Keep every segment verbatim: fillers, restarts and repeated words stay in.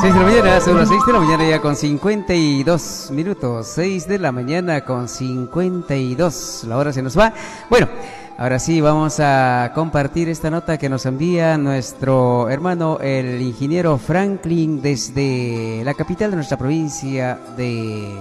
seis de la mañana, son las seis de la mañana ya con cincuenta y dos minutos. seis de la mañana con cincuenta y dos. La hora se nos va. Bueno, ahora sí vamos a compartir esta nota que nos envía nuestro hermano, el ingeniero Franklin, desde la capital de nuestra provincia de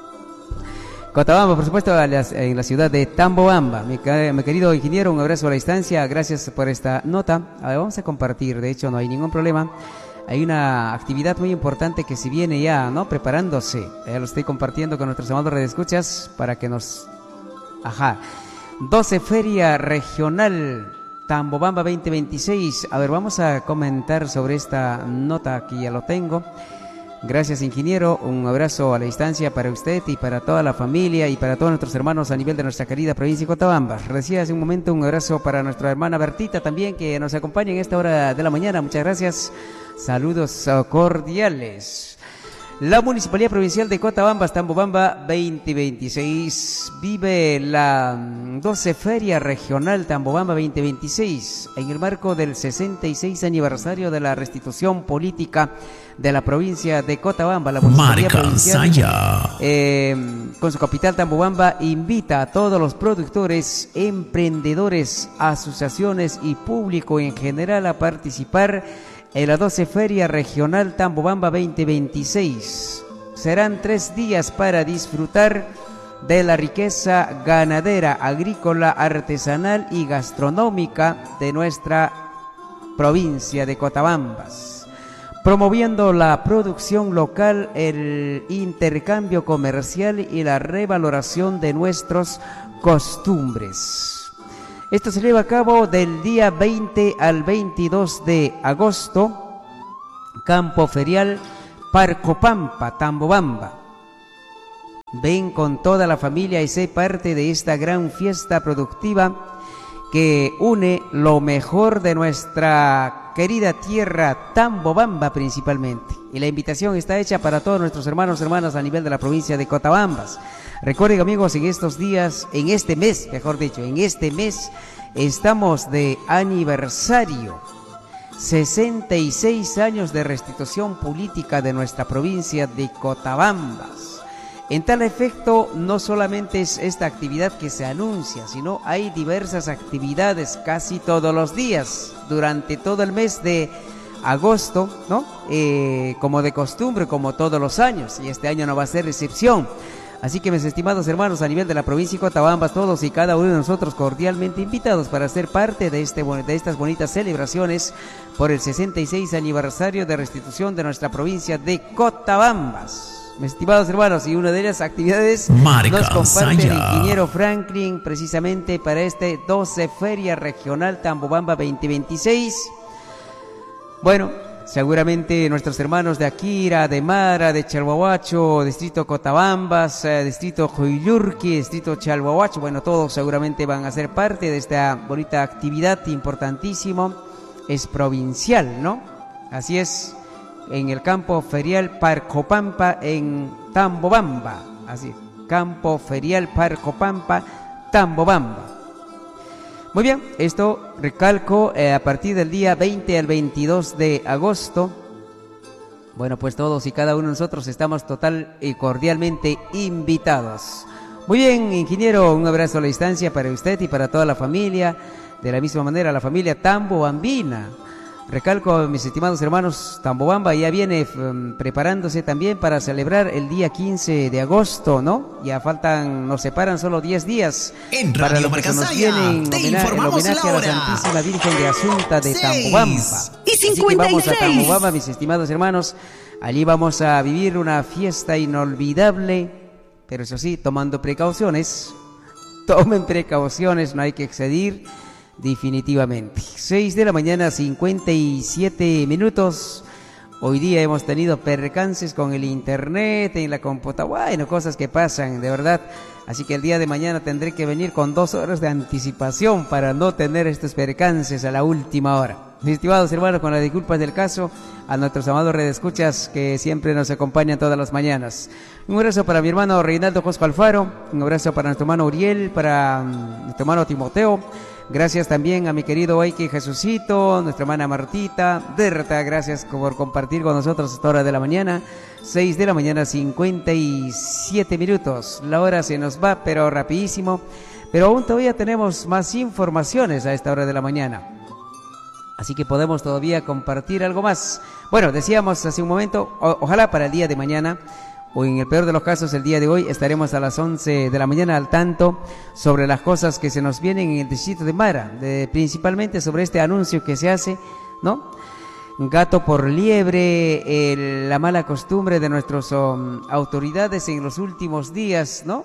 Cochabamba, por supuesto, en la ciudad de Tambobamba. Mi, mi querido ingeniero, un abrazo a la distancia. Gracias por esta nota. A ver, vamos a compartir, de hecho no hay ningún problema. Hay una actividad muy importante que se viene ya, ¿no? Preparándose. Ya lo estoy compartiendo con nuestros amados redescuchas para que nos... Ajá. doce Feria Regional Tambobamba veinte veintiséis. A ver, vamos a comentar sobre esta nota que ya lo tengo. Gracias, ingeniero. Un abrazo a la distancia para usted y para toda la familia y para todos nuestros hermanos a nivel de nuestra querida provincia de Cochabamba. Recién hace un momento un abrazo para nuestra hermana Bertita también, que nos acompaña en esta hora de la mañana. Muchas gracias. Saludos cordiales. La Municipalidad Provincial de Cochabamba, Tambobamba veinte veintiséis, vive la doce Feria Regional Tambobamba veinte veintiséis en el marco del sesenta y seis aniversario de la restitución política de la provincia de Cochabamba. La Municipalidad Provincial, eh, con su capital Tambobamba, invita a todos los productores, emprendedores, asociaciones y público en general a participar en la doce Feria Regional Tambobamba veinte veintiséis. Serán tres días para disfrutar de la riqueza ganadera, agrícola, artesanal y gastronómica de nuestra provincia de Cochabamba, promoviendo la producción local, el intercambio comercial y la revaloración de nuestras costumbres. Esto se lleva a cabo del día veinte al veintidós de agosto, Campo Ferial Parcopampa, Tambobamba. Ven con toda la familia y sé parte de esta gran fiesta productiva que une lo mejor de nuestra querida tierra Tambobamba principalmente. Y la invitación está hecha para todos nuestros hermanos y hermanas a nivel de la provincia de Cochabamba. Recuerden, amigos, en estos días, en este mes, mejor dicho, en este mes estamos de aniversario. sesenta y seis años de restitución política de nuestra provincia de Cochabamba. En tal efecto, no solamente es esta actividad que se anuncia, sino hay diversas actividades casi todos los días, durante todo el mes de agosto, ¿no? Eh, como de costumbre, como todos los años, y este año no va a ser excepción. Así que, mis estimados hermanos, a nivel de la provincia de Cochabamba, todos y cada uno de nosotros cordialmente invitados para ser parte de, este, de estas bonitas celebraciones por el sesenta y seis aniversario de restitución de nuestra provincia de Cochabamba. Mis estimados hermanos, y una de las actividades Marca nos comparte Saya. El ingeniero Franklin precisamente para este doce Feria Regional Tambobamba veinte veintiséis. Bueno, seguramente nuestros hermanos de Akira, de Mara, de Chalhuahuacho, distrito Cochabambas, eh, distrito Joyurqui, distrito Chalhuahuacho, bueno, todos seguramente van a ser parte de esta bonita actividad importantísimo. Es provincial, ¿no? Así es, en el campo ferial Parcopampa en Tambobamba. Así, campo ferial Parcopampa, Tambobamba. Muy bien, esto recalco eh, a partir del día veinte al veintidós de agosto. Bueno, pues todos y cada uno de nosotros estamos total y cordialmente invitados. Muy bien, ingeniero, un abrazo a la distancia para usted y para toda la familia. De la misma manera, la familia Tambobambina. Recalco, mis estimados hermanos, Tambobamba ya viene um, preparándose también para celebrar el día quince de agosto, ¿no? Ya faltan, nos separan solo diez días en para Radio lo que se nos Marcasaya, viene en te homenaje, el informamos homenaje la a la hora. Santísima Virgen de Asunta de Tambobamba. Y Así que vamos a Tambobamba, mis estimados hermanos. Allí vamos a vivir una fiesta inolvidable, pero eso sí, tomando precauciones. Tomen precauciones, no hay que excedir. Definitivamente. seis de la mañana, cincuenta y siete minutos. Hoy día hemos tenido percances con el internet, en la computadora, bueno, cosas que pasan, de verdad. Así que el día de mañana tendré que venir con dos horas de anticipación para no tener estos percances a la última hora. Mis estimados hermanos, con las disculpas del caso, a nuestros amados redescuchas que siempre nos acompañan todas las mañanas. Un abrazo para mi hermano Reinaldo Josco Alfaro, un abrazo para nuestro hermano Uriel, para um, nuestro hermano Timoteo, Gracias también a mi querido Oike Jesucito, nuestra hermana Martita, Berta, gracias por compartir con nosotros esta hora de la mañana. seis de la mañana, cincuenta y siete minutos. La hora se nos va, pero rapidísimo. Pero aún todavía tenemos más informaciones a esta hora de la mañana. Así que podemos todavía compartir algo más. Bueno, decíamos hace un momento, o, ojalá para el día de mañana, o en el peor de los casos el día de hoy, estaremos a las once de la mañana al tanto sobre las cosas que se nos vienen en el distrito de Mara, de, principalmente sobre este anuncio que se hace, ¿no? Gato por liebre, el, la mala costumbre de nuestras um, autoridades en los últimos días, ¿no?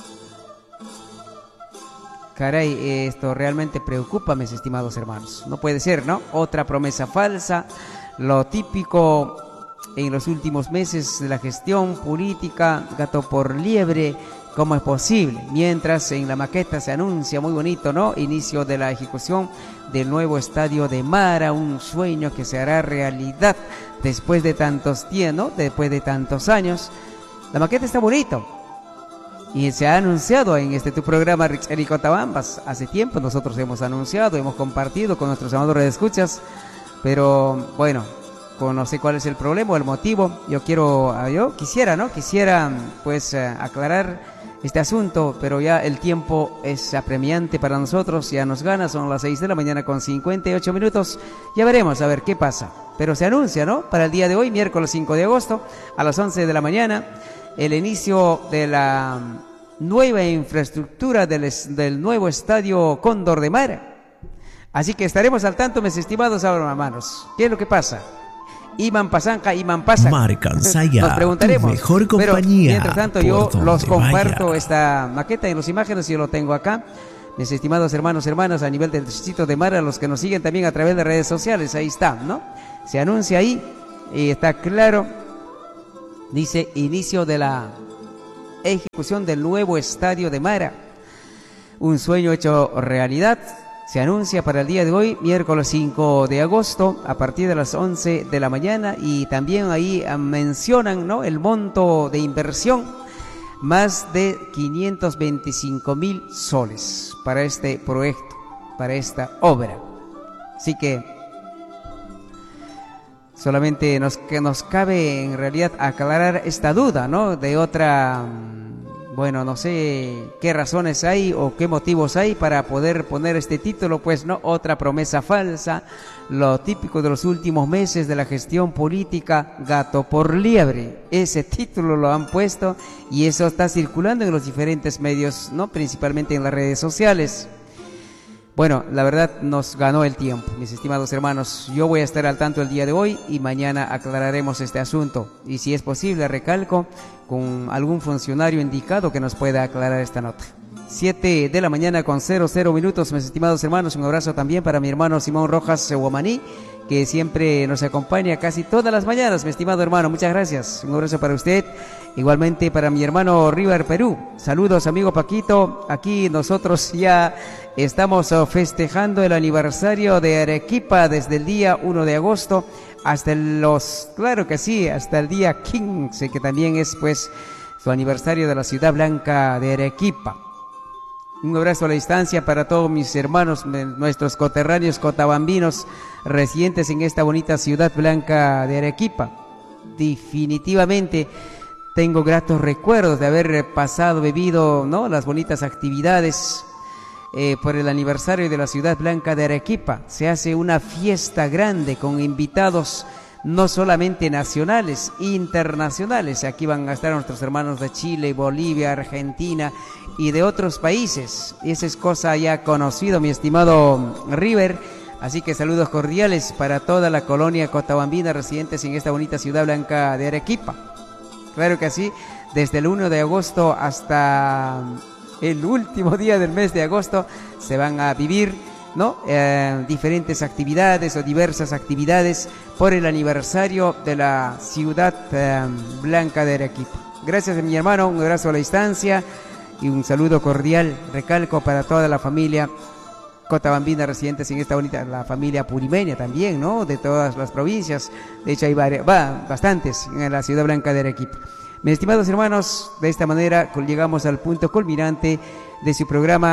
Caray, esto realmente preocupa, mis estimados hermanos. No puede ser, ¿no? Otra promesa falsa, lo típico en los últimos meses de la gestión política, gato por liebre, ¿cómo es posible? Mientras en la maqueta se anuncia muy bonito, ¿no? Inicio de la ejecución del nuevo estadio de Mara, un sueño que se hará realidad después de tantos días, ¿no? Después de tantos años. La maqueta está bonito. Y se ha anunciado en este tu programa, Richard y Cotabambas. Hace tiempo nosotros hemos anunciado, hemos compartido con nuestros amadores de escuchas, pero bueno, no sé cuál es el problema o el motivo. Yo quiero, yo quisiera, ¿no? Quisiera pues aclarar este asunto, pero ya el tiempo es apremiante para nosotros, ya nos gana, son las seis de la mañana con cincuenta y ocho minutos, ya veremos a ver qué pasa. Pero se anuncia, ¿no? Para el día de hoy, miércoles cinco de agosto, a las once de la mañana, el inicio de la nueva infraestructura del, del nuevo estadio Cóndor de Mara. Así que estaremos al tanto, mis estimados hermanos. ¿Qué es lo que pasa? Iman Pasanca, Iman Pasanca. Marcansaya, nos preguntaremos. Mejor compañía. Pero mientras tanto yo los comparto vaya. Esta maqueta en las imágenes, yo lo tengo acá. Mis estimados hermanos, hermanas, a nivel del distrito de Mara, los que nos siguen también a través de redes sociales, ahí está, ¿no? Se anuncia ahí y está claro. Dice inicio de la ejecución del nuevo estadio de Mara. Un sueño hecho realidad. Se anuncia para el día de hoy, miércoles cinco de agosto, a partir de las once de la mañana. Y también ahí mencionan, ¿no?, el monto de inversión, más de quinientos veinticinco mil soles para este proyecto, para esta obra. Así que solamente nos, que nos cabe en realidad aclarar esta duda, ¿no? De otra, bueno, no sé qué razones hay o qué motivos hay para poder poner este título, pues no, otra promesa falsa, lo típico de los últimos meses de la gestión política, gato por liebre. Ese título lo han puesto y eso está circulando en los diferentes medios, ¿no? Principalmente en las redes sociales. Bueno, la verdad nos ganó el tiempo, mis estimados hermanos. Yo voy a estar al tanto el día de hoy y mañana aclararemos este asunto. Y si es posible, recalco, con algún funcionario indicado que nos pueda aclarar esta nota. Siete de la mañana con cero cero minutos, mis estimados hermanos. Un abrazo también para mi hermano Simón Rojas Guamaní, que siempre nos acompaña casi todas las mañanas, mi estimado hermano. Muchas gracias. Un abrazo para usted. Igualmente para mi hermano River Perú. Saludos, amigo Paquito. Aquí nosotros ya estamos festejando el aniversario de Arequipa desde el día uno de agosto hasta los, claro que sí, hasta el día quince, que también es pues su aniversario de la ciudad blanca de Arequipa. Un abrazo a la distancia para todos mis hermanos, nuestros coterráneos cotabambinos residentes en esta bonita ciudad blanca de Arequipa. Definitivamente tengo gratos recuerdos de haber pasado, vivido, ¿no?, las bonitas actividades eh, por el aniversario de la ciudad blanca de Arequipa. Se hace una fiesta grande con invitados no solamente nacionales, internacionales. Aquí van a estar nuestros hermanos de Chile, Bolivia, Argentina y de otros países. Esa es cosa ya conocida, mi estimado River. Así que saludos cordiales para toda la colonia cotabambina residentes en esta bonita ciudad blanca de Arequipa. Claro que sí, desde el uno de agosto hasta el último día del mes de agosto se van a vivir, ¿no?, Eh, diferentes actividades o diversas actividades por el aniversario de la ciudad eh, blanca de Arequipa. Gracias a mi hermano, un abrazo a la distancia y un saludo cordial, recalco, para toda la familia cotabambina residentes en esta bonita, la familia purimeña también, ¿no?, de todas las provincias. De hecho hay varias, va, bastantes en la ciudad blanca de Arequipa. Mis estimados hermanos, de esta manera llegamos al punto culminante de su programa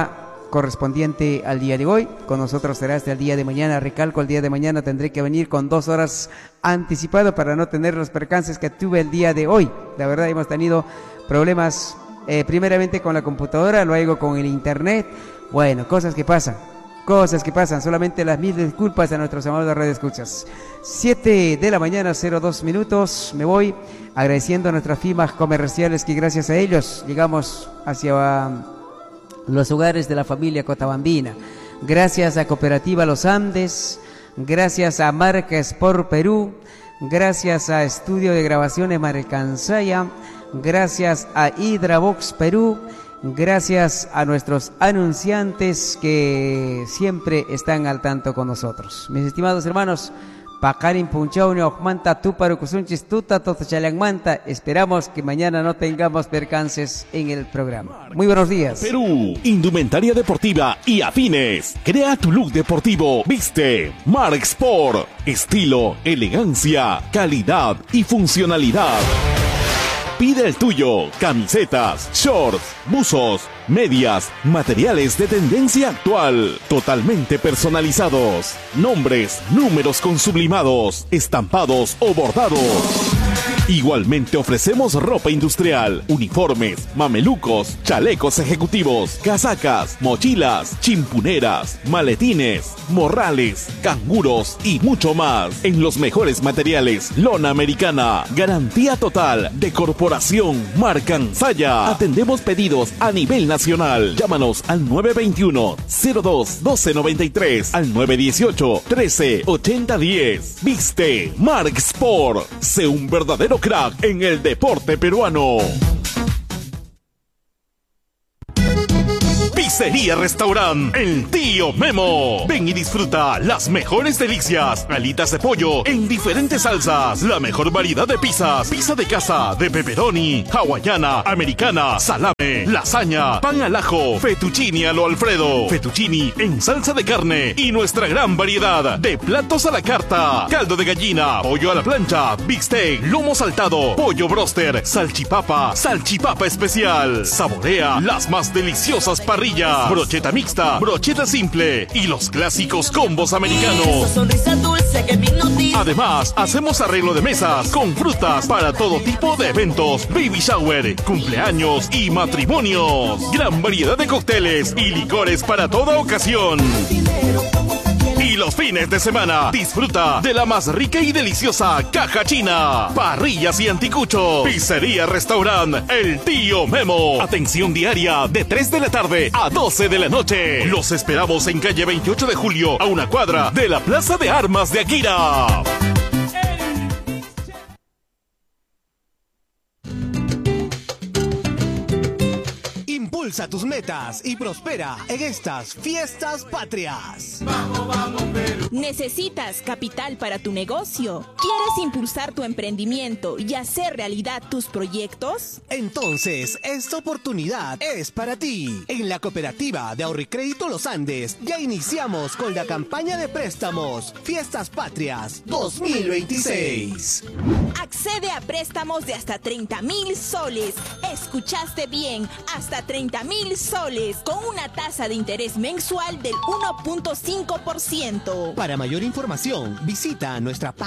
correspondiente al día de hoy. Con nosotros será hasta el día de mañana. Recalco, el día de mañana tendré que venir con dos horas anticipado para no tener los percances que tuve el día de hoy. La verdad, hemos tenido problemas eh, primeramente con la computadora, luego con el internet. Bueno, cosas que pasan, cosas que pasan. Solamente las mil disculpas a nuestros amados radioescuchas. siete de la mañana, cero dos minutos. Me voy agradeciendo a nuestras firmas comerciales que gracias a ellos llegamos hacia los hogares de la familia Cotabambina. Gracias a Cooperativa Los Andes, gracias a Marca Sport Perú, gracias a Estudio de Grabaciones Marcansaya, gracias a Hidrabox Perú, gracias a nuestros anunciantes que siempre están al tanto con nosotros. Mis estimados hermanos, Pakarin Punchauni Ojmanta Tuparu Kusunchis Tuta Totachalangmanta. Esperamos que mañana no tengamos percances en el programa. Muy buenos días. Perú, indumentaria deportiva y afines. Crea tu look deportivo. Viste Mark Sport. Estilo, elegancia, calidad y funcionalidad. Pide el tuyo, camisetas, shorts, buzos, medias, materiales de tendencia actual, totalmente personalizados, nombres, números con sublimados, estampados o bordados. Igualmente ofrecemos ropa industrial, uniformes, mamelucos, chalecos ejecutivos, casacas, mochilas, chimpuneras, maletines, morrales, canguros y mucho más en los mejores materiales. Lona americana, garantía total de Corporación Marcansaya. Atendemos pedidos a nivel nacional. Llámanos al nueve veintiuno, cero dos, doce noventa y tres, al nueve dieciocho, trece ochenta diez. Viste Mark Sport. Sé un verdadero crack en el deporte peruano. Pizzería Restaurant El Tío Memo. Ven y disfruta las mejores delicias. Alitas de pollo en diferentes salsas. La mejor variedad de pizzas. Pizza de casa, de pepperoni, hawaiana, americana, salame, lasaña, pan al ajo, fettuccine a lo Alfredo, fettuccini en salsa de carne y nuestra gran variedad de platos a la carta. Caldo de gallina, pollo a la plancha, bistec, lomo saltado, pollo broster, salchipapa, salchipapa especial. Saborea las más deliciosas parrillas. Brocheta mixta, brocheta simple y los clásicos combos americanos. Además, hacemos arreglo de mesas con frutas para todo tipo de eventos, baby shower, cumpleaños y matrimonios. Gran variedad de cócteles y licores para toda ocasión. Y los fines de semana, disfruta de la más rica y deliciosa caja china, parrillas y anticuchos. Pizzería Restaurant El Tío Memo. Atención diaria de tres de la tarde a doce de la noche. Los esperamos en calle veintiocho de julio, a una cuadra de la Plaza de Armas de Akira. Impulsa tus metas y prospera en estas fiestas patrias. Vamos, vamos, Perú. ¿Necesitas capital para tu negocio? ¿Quieres impulsar tu emprendimiento y hacer realidad tus proyectos? Entonces, esta oportunidad es para ti. En la Cooperativa de Ahorro y Crédito Los Andes ya iniciamos con la campaña de préstamos Fiestas Patrias dos mil veintiséis. Accede a préstamos de hasta treinta mil soles. ¿Escuchaste bien? Hasta treinta mil soles con una tasa de interés mensual del uno punto cinco por ciento. Para mayor información, visita nuestra página